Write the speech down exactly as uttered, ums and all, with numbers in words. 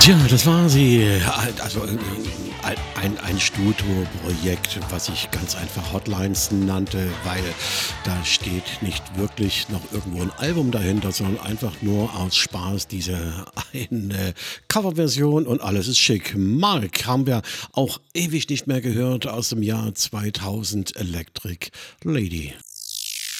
Tja, das war sie. Also äh, ein, ein Studio-Projekt, was ich ganz einfach Hotlines nannte, weil da steht nicht wirklich noch irgendwo ein Album dahinter, sondern einfach nur aus Spaß diese eine Coverversion und alles ist schick. Mark haben wir auch ewig nicht mehr gehört aus dem Jahr zweitausend, Electric Lady.